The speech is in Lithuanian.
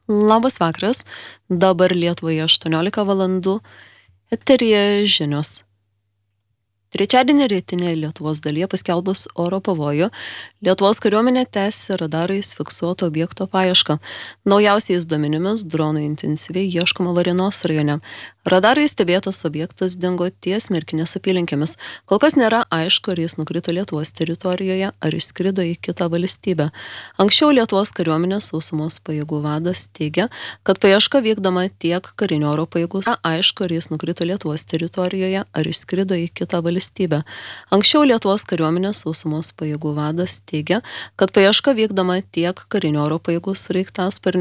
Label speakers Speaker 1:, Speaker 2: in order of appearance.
Speaker 1: Labas vakaras, dabar Lietuvoje 18 valandų, eteryje žinios. Trečiadienį rytinėje Lietuvos dalyje paskelbus oro pavojų, Lietuvos kariuomenė tęsia radarais fiksuoto objekto paiešką. Naujausiais duomenimis dronų intensyviai ieškoma Varėnos rajone. Radarai stebėtas objektas dingo ties Merkinės apylinkėmis. Kol kas nėra aišku, ar jis nukrito Lietuvos teritorijoje, ar išskrido į kitą valstybę. Anksčiau Lietuvos kariuomenės sausumos pajėgų vadas teigia, kad paieška vykdoma tiek karinio oro pajėgų. Aišku, ar jis nukrito Lietuvos teritorijoje, ar išskrido į kitą valstybę. Anksčiau Lietuvos kariuomenės sausumos pajėgų vadas teigia, kad paieška vykdoma tiek karinio oro pajėgų sraigtasparnių